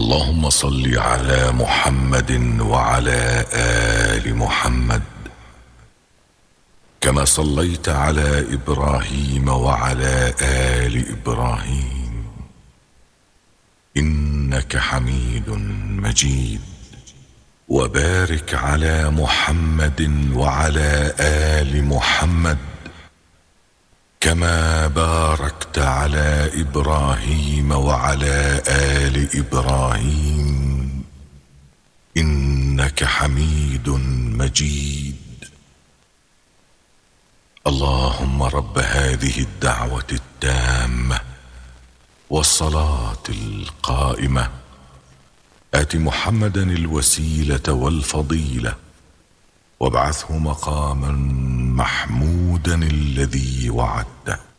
اللهم صل على محمد وعلى آل محمد كما صليت على إبراهيم وعلى آل إبراهيم إنك حميد مجيد. وبارك على محمد وعلى آل محمد كما باركت على إبراهيم وعلى آل إبراهيم إنك حميد مجيد. اللهم رب هذه الدعوة التامة والصلاة القائمة آت محمدا الوسيلة والفضيلة وابعثه مقاما محمودا الذي وعدته.